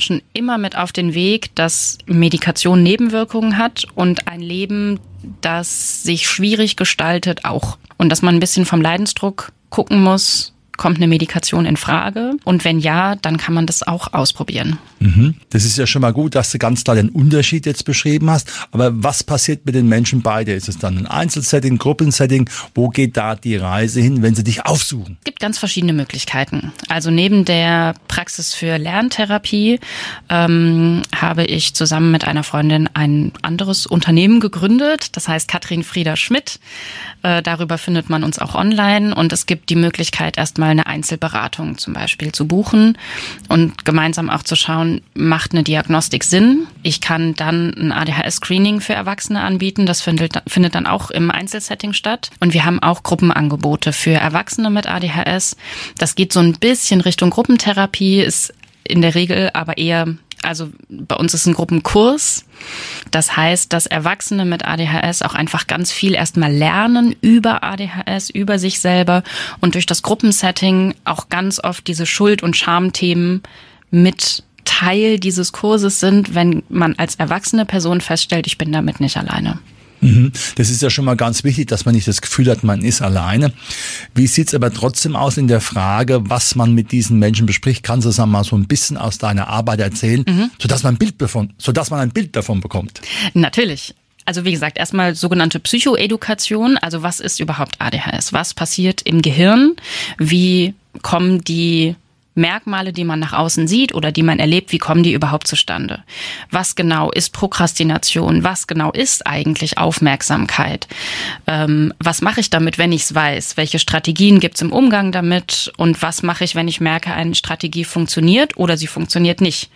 Menschen immer mit auf den Weg, dass Medikation Nebenwirkungen hat und ein Leben, das sich schwierig gestaltet, auch. Und dass man ein bisschen vom Leidensdruck gucken muss, kommt eine Medikation in Frage? Und wenn ja, dann kann man das auch ausprobieren. Das ist ja schon mal gut, dass du ganz klar den Unterschied jetzt beschrieben hast. Aber was passiert mit den Menschen beide? Ist es dann ein Einzelsetting, Gruppensetting? Wo geht da die Reise hin, wenn sie dich aufsuchen? Es gibt ganz verschiedene Möglichkeiten. Also neben der Praxis für Lerntherapie habe ich zusammen mit einer Freundin ein anderes Unternehmen gegründet. Das heißt Katrin Frieda Schmidt. Darüber findet man uns auch online. Und es gibt die Möglichkeit, erstmal eine Einzelberatung zum Beispiel zu buchen und gemeinsam auch zu schauen, macht eine Diagnostik Sinn? Ich kann dann ein ADHS-Screening für Erwachsene anbieten. Das findet dann auch im Einzelsetting statt. Und wir haben auch Gruppenangebote für Erwachsene mit ADHS. Das geht so ein bisschen Richtung Gruppentherapie, ist in der Regel aber eher, also bei uns ist ein Gruppenkurs. Das heißt, dass Erwachsene mit ADHS auch einfach ganz viel erstmal lernen über ADHS, über sich selber und durch das Gruppensetting auch ganz oft diese Schuld- und Schamthemen mit Teil dieses Kurses sind, wenn man als erwachsene Person feststellt, ich bin damit nicht alleine. Das ist ja schon mal ganz wichtig, dass man nicht das Gefühl hat, man ist alleine. Wie sieht's aber trotzdem aus in der Frage, was man mit diesen Menschen bespricht? Kannst du das mal so ein bisschen aus deiner Arbeit erzählen, sodass man ein Bild davon bekommt? Natürlich. Also wie gesagt, erstmal sogenannte Psychoedukation. Also was ist überhaupt ADHS? Was passiert im Gehirn? Wie kommen die Merkmale, die man nach außen sieht oder die man erlebt, wie kommen die überhaupt zustande? Was genau ist Prokrastination? Was genau ist eigentlich Aufmerksamkeit? Was mache ich damit, wenn ich es weiß? Welche Strategien gibt es im Umgang damit? Und was mache ich, wenn ich merke, eine Strategie funktioniert oder sie funktioniert nicht?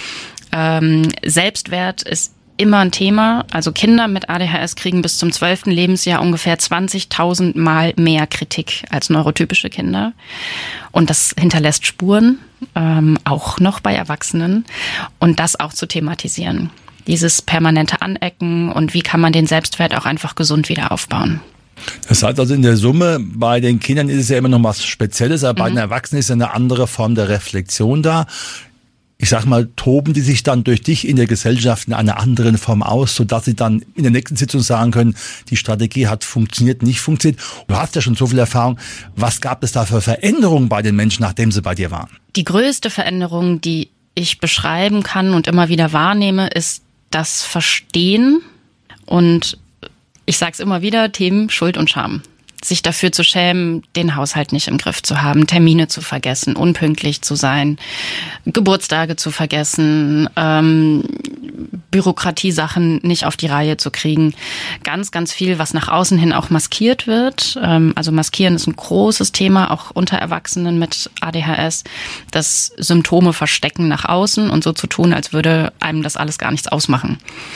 Selbstwert ist immer ein Thema. Also Kinder mit ADHS kriegen bis zum 12. Lebensjahr ungefähr 20.000 Mal mehr Kritik als neurotypische Kinder. Und das hinterlässt Spuren, auch noch bei Erwachsenen. Und das auch zu thematisieren. Dieses permanente Anecken und wie kann man den Selbstwert auch einfach gesund wieder aufbauen. Das heißt also in der Summe, bei den Kindern ist es ja immer noch was Spezielles, aber bei den Erwachsenen ist ja eine andere Form der Reflexion da. Ich sag mal, toben die sich dann durch dich in der Gesellschaft in einer anderen Form aus, sodass sie dann in der nächsten Sitzung sagen können, die Strategie hat funktioniert, nicht funktioniert. Du hast ja schon so viel Erfahrung. Was gab es da für Veränderungen bei den Menschen, nachdem sie bei dir waren? Die größte Veränderung, die ich beschreiben kann und immer wieder wahrnehme, ist das Verstehen und ich sage es immer wieder, Themen Schuld und Scham. Sich dafür zu schämen, den Haushalt nicht im Griff zu haben, Termine zu vergessen, unpünktlich zu sein, Geburtstage zu vergessen, Bürokratiesachen nicht auf die Reihe zu kriegen. Ganz, ganz viel, was nach außen hin auch maskiert wird. Also maskieren ist ein großes Thema, auch unter Erwachsenen mit ADHS. Das Symptome verstecken nach außen und so zu tun, als würde einem das alles gar nichts ausmachen.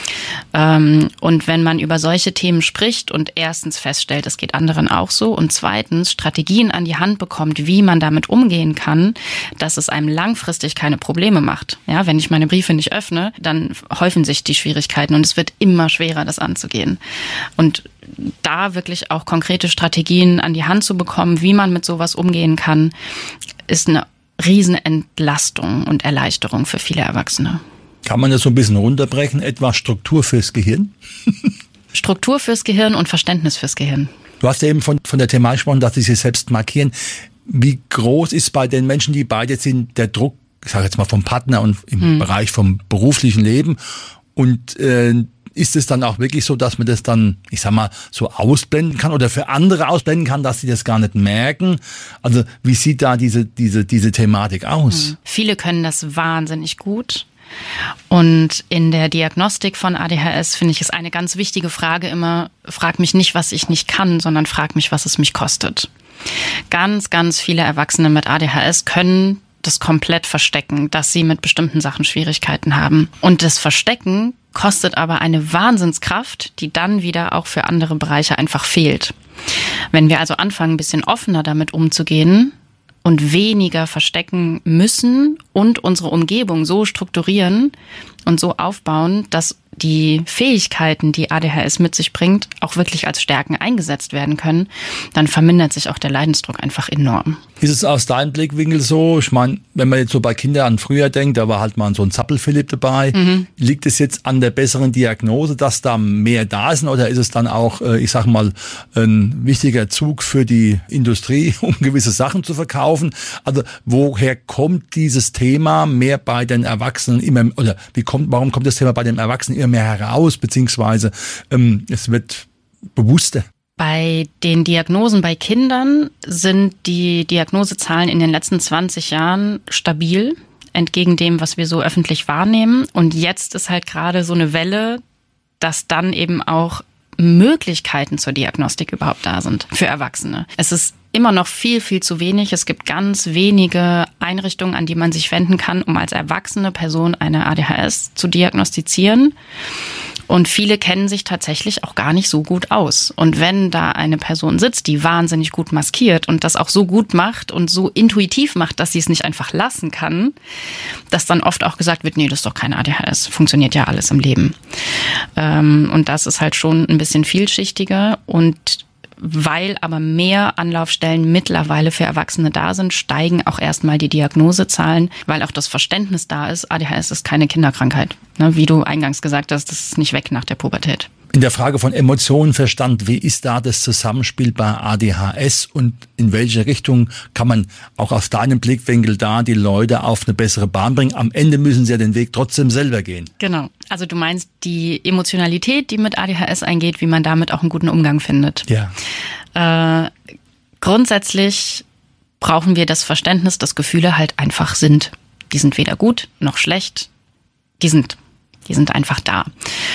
Und wenn man über solche Themen spricht und erstens feststellt, es geht anderen auch so und zweitens Strategien an die Hand bekommt, wie man damit umgehen kann, dass es einem langfristig keine Probleme macht. Ja, wenn ich meine Briefe nicht öffne, dann häufen sich die Schwierigkeiten und es wird immer schwerer, das anzugehen. Und da wirklich auch konkrete Strategien an die Hand zu bekommen, wie man mit sowas umgehen kann, ist eine Riesenentlastung und Erleichterung für viele Erwachsene. Kann man das so ein bisschen runterbrechen, etwa Struktur fürs Gehirn? Struktur fürs Gehirn und Verständnis fürs Gehirn. Du hast ja eben von der Thematik gesprochen, dass sie sich selbst markieren. Wie groß ist bei den Menschen, die beide sind, der Druck, ich sage jetzt mal vom Partner und im Bereich vom beruflichen Leben? Und ist es dann auch wirklich so, dass man das dann, ich sag mal, so ausblenden kann oder für andere ausblenden kann, dass sie das gar nicht merken? Also wie sieht da diese Thematik aus? Viele können das wahnsinnig gut. Und in der Diagnostik von ADHS finde ich es eine ganz wichtige Frage immer, frag mich nicht, was ich nicht kann, sondern frag mich, was es mich kostet. Ganz, ganz viele Erwachsene mit ADHS können das komplett verstecken, dass sie mit bestimmten Sachen Schwierigkeiten haben. Und das Verstecken kostet aber eine Wahnsinnskraft, die dann wieder auch für andere Bereiche einfach fehlt. Wenn wir also anfangen, ein bisschen offener damit umzugehen und weniger verstecken müssen und unsere Umgebung so strukturieren und so aufbauen, dass die Fähigkeiten, die ADHS mit sich bringt, auch wirklich als Stärken eingesetzt werden können, dann vermindert sich auch der Leidensdruck einfach enorm. Ist es aus deinem Blickwinkel so? Ich meine, wenn man jetzt so bei Kindern an früher denkt, da war halt mal so ein Zappel-Philipp dabei. Liegt es jetzt an der besseren Diagnose, dass da mehr da ist, oder ist es dann auch, ich sag mal, ein wichtiger Zug für die Industrie, um gewisse Sachen zu verkaufen? Also woher kommt dieses Thema mehr bei den Erwachsenen immer, oder warum kommt das Thema bei den Erwachsenen immer mehr heraus, beziehungsweise es wird bewusster? Bei den Diagnosen bei Kindern sind die Diagnosezahlen in den letzten 20 Jahren stabil, entgegen dem, was wir so öffentlich wahrnehmen. Und jetzt ist halt gerade so eine Welle, dass dann eben auch Möglichkeiten zur Diagnostik überhaupt da sind für Erwachsene. Es ist immer noch viel, viel zu wenig. Es gibt ganz wenige Einrichtungen, an die man sich wenden kann, um als erwachsene Person eine ADHS zu diagnostizieren. Und viele kennen sich tatsächlich auch gar nicht so gut aus. Und wenn da eine Person sitzt, die wahnsinnig gut maskiert und das auch so gut macht und so intuitiv macht, dass sie es nicht einfach lassen kann, dass dann oft auch gesagt wird, nee, das ist doch keine ADHS, funktioniert ja alles im Leben. Und das ist halt schon ein bisschen vielschichtiger. Und weil aber mehr Anlaufstellen mittlerweile für Erwachsene da sind, steigen auch erstmal die Diagnosezahlen, weil auch das Verständnis da ist, ADHS ist keine Kinderkrankheit. Wie du eingangs gesagt hast, das ist nicht weg nach der Pubertät. In der Frage von Emotionen, Verstand, wie ist da das Zusammenspiel bei ADHS und in welche Richtung kann man auch aus deinem Blickwinkel da die Leute auf eine bessere Bahn bringen? Am Ende müssen sie ja den Weg trotzdem selber gehen. Genau. Also du meinst die Emotionalität, die mit ADHS eingeht, wie man damit auch einen guten Umgang findet. Ja. Grundsätzlich brauchen wir das Verständnis, dass Gefühle halt einfach sind. Die sind weder gut noch schlecht. Die sind einfach da.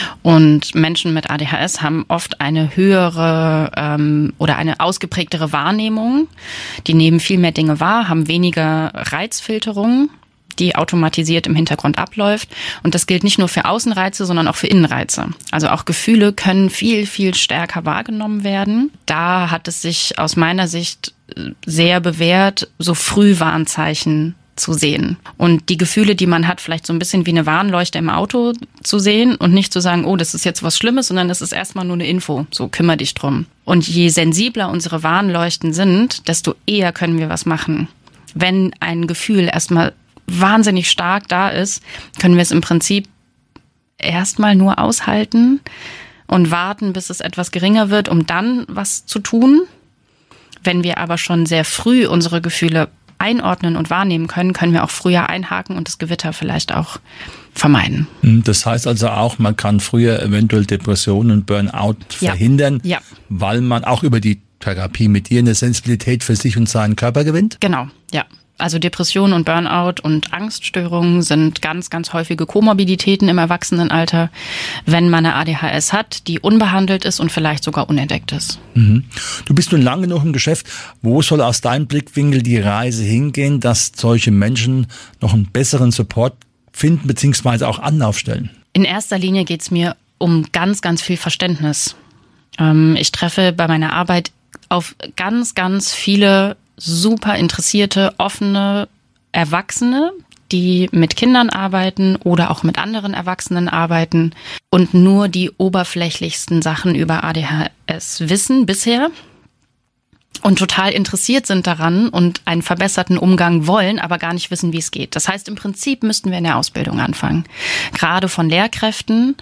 Und Menschen mit ADHS haben oft eine höhere oder eine ausgeprägtere Wahrnehmung. Die nehmen viel mehr Dinge wahr, haben weniger Reizfilterung, die automatisiert im Hintergrund abläuft. Und das gilt nicht nur für Außenreize, sondern auch für Innenreize. Also auch Gefühle können viel, viel stärker wahrgenommen werden. Da hat es sich aus meiner Sicht sehr bewährt, so Frühwarnzeichen zu sehen. Und die Gefühle, die man hat, vielleicht so ein bisschen wie eine Warnleuchte im Auto zu sehen und nicht zu sagen, oh, das ist jetzt was Schlimmes, sondern das ist erstmal nur eine Info. So, kümmere dich drum. Und je sensibler unsere Warnleuchten sind, desto eher können wir was machen. Wenn ein Gefühl erstmal wahnsinnig stark da ist, können wir es im Prinzip erstmal nur aushalten und warten, bis es etwas geringer wird, um dann was zu tun. Wenn wir aber schon sehr früh unsere Gefühle einordnen und wahrnehmen können, können wir auch früher einhaken und das Gewitter vielleicht auch vermeiden. Das heißt also auch, man kann früher eventuell Depressionen und Burnout verhindern, weil man auch über die Therapie mit dir eine Sensibilität für sich und seinen Körper gewinnt? Genau, ja. Also Depression und Burnout und Angststörungen sind ganz, ganz häufige Komorbiditäten im Erwachsenenalter, wenn man eine ADHS hat, die unbehandelt ist und vielleicht sogar unentdeckt ist. Du bist nun lange genug im Geschäft. Wo soll aus deinem Blickwinkel die Reise hingehen, dass solche Menschen noch einen besseren Support finden, beziehungsweise auch Anlaufstellen? In erster Linie geht es mir um ganz, ganz viel Verständnis. Ich treffe bei meiner Arbeit auf ganz, ganz viele super interessierte, offene Erwachsene, die mit Kindern arbeiten oder auch mit anderen Erwachsenen arbeiten und nur die oberflächlichsten Sachen über ADHS wissen bisher und total interessiert sind daran und einen verbesserten Umgang wollen, aber gar nicht wissen, wie es geht. Das heißt, im Prinzip müssten wir in der Ausbildung anfangen. Gerade von Lehrkräften,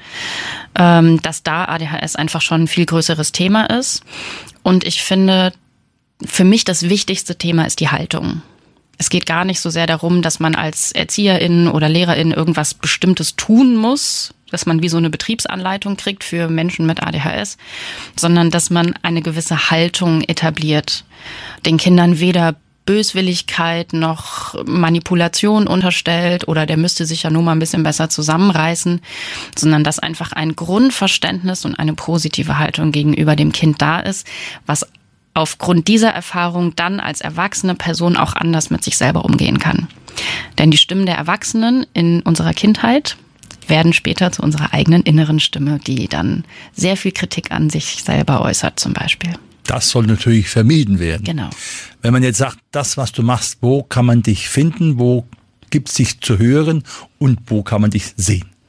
dass da ADHS einfach schon ein viel größeres Thema ist. Und ich finde, für mich das wichtigste Thema ist die Haltung. Es geht gar nicht so sehr darum, dass man als Erzieherin oder Lehrerin irgendwas Bestimmtes tun muss, dass man wie so eine Betriebsanleitung kriegt für Menschen mit ADHS, sondern dass man eine gewisse Haltung etabliert. Den Kindern weder Böswilligkeit noch Manipulation unterstellt oder der müsste sich ja nur mal ein bisschen besser zusammenreißen, sondern dass einfach ein Grundverständnis und eine positive Haltung gegenüber dem Kind da ist, was aufgrund dieser Erfahrung dann als erwachsene Person auch anders mit sich selber umgehen kann. Denn die Stimmen der Erwachsenen in unserer Kindheit werden später zu unserer eigenen inneren Stimme, die dann sehr viel Kritik an sich selber äußert zum Beispiel. Das soll natürlich vermieden werden. Genau. Wenn man jetzt sagt, das, was du machst, wo kann man dich finden, wo gibt es dich zu hören und wo kann man dich sehen?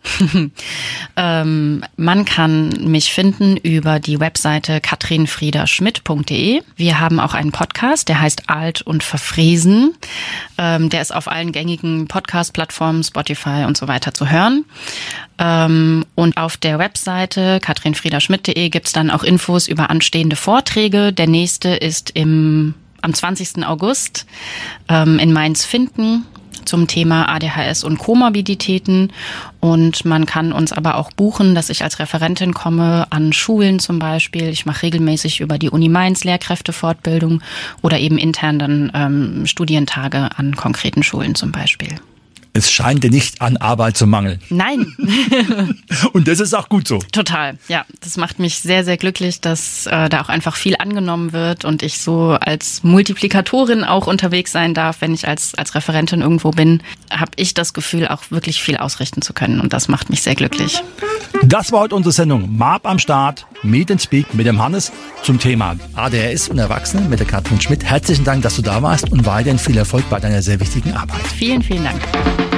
Man kann mich finden über die Webseite katrinfriederschmidt.de. Wir haben auch einen Podcast, der heißt Alt und Verfräsen. Der ist auf allen gängigen Podcast-Plattformen, Spotify und so weiter zu hören. Und auf der Webseite katrinfriederschmidt.de gibt's dann auch Infos über anstehende Vorträge. Der nächste ist am 20. August in Mainz-Finken zum Thema ADHS und Komorbiditäten. Und man kann uns aber auch buchen, dass ich als Referentin komme an Schulen zum Beispiel. Ich mache regelmäßig über die Uni Mainz Lehrkräftefortbildung oder eben intern dann Studientage an konkreten Schulen zum Beispiel. Es scheint dir nicht an Arbeit zu mangeln. Nein. Und das ist auch gut so. Total, ja. Das macht mich sehr, sehr glücklich, dass da auch einfach viel angenommen wird und ich so als Multiplikatorin auch unterwegs sein darf. Wenn ich als Referentin irgendwo bin, habe ich das Gefühl, auch wirklich viel ausrichten zu können. Und das macht mich sehr glücklich. Das war heute unsere Sendung Marb am Start, Meet and Speak mit dem Hannes zum Thema ADHS und Erwachsene mit der Katrin Schmidt. Herzlichen Dank, dass du da warst und weiterhin viel Erfolg bei deiner sehr wichtigen Arbeit. Vielen, vielen Dank.